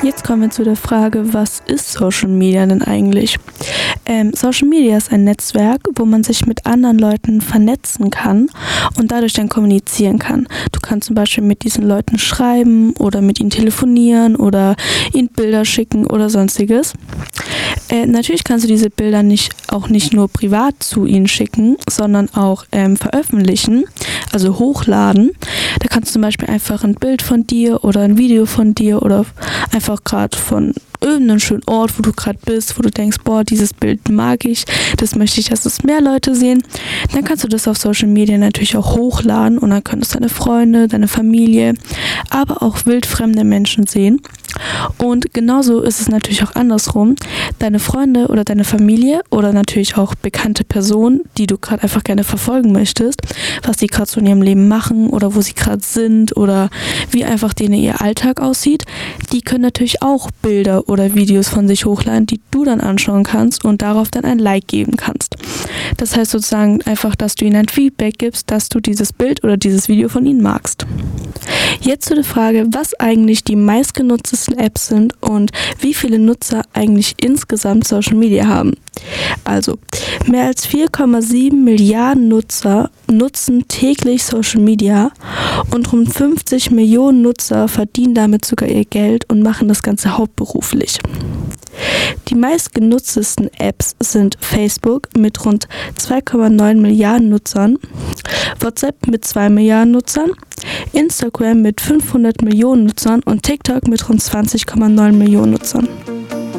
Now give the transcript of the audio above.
Jetzt kommen wir zu der Frage, was ist Social Media denn eigentlich? Social Media ist ein Netzwerk, wo man sich mit anderen Leuten vernetzen kann und dadurch dann kommunizieren kann. Du kannst zum Beispiel mit diesen Leuten schreiben oder mit ihnen telefonieren oder ihnen Bilder schicken oder sonstiges. Natürlich kannst du diese Bilder auch nicht nur privat zu ihnen schicken, sondern auch veröffentlichen, also hochladen. Da kannst du zum Beispiel einfach ein Bild von dir oder ein Video von dir oder einfach gerade von irgendeinem schönen Ort, wo du gerade bist, wo du denkst, boah, dieses Bild mag ich, das möchte ich, dass es mehr Leute sehen. Dann kannst du das auf Social Media natürlich auch hochladen und dann können es deine Freunde, deine Familie, aber auch wildfremde Menschen sehen. Und genauso ist es natürlich auch andersrum. Deine Freunde oder deine Familie oder natürlich auch bekannte Personen, die du gerade einfach gerne verfolgen möchtest, was die gerade so in ihrem Leben machen oder wo sie gerade sind oder wie einfach denen ihr Alltag aussieht, die können natürlich auch Bilder oder Videos von sich hochladen, die du dann anschauen kannst und darauf dann ein Like geben kannst. Das heißt sozusagen einfach, dass du ihnen ein Feedback gibst, dass du dieses Bild oder dieses Video von ihnen magst. Jetzt zu der Frage, was eigentlich die meistgenutztesten Apps sind und wie viele Nutzer eigentlich insgesamt Social Media haben. Also, mehr als 4,7 Milliarden Nutzer nutzen täglich Social Media und rund 50 Millionen Nutzer verdienen damit sogar ihr Geld und machen das Ganze hauptberuflich. Die meistgenutztesten Apps sind Facebook mit rund 2,9 Milliarden Nutzern, WhatsApp mit 2 Milliarden Nutzern, Instagram mit 500 Millionen Nutzern und TikTok mit rund 20,9 Millionen Nutzern.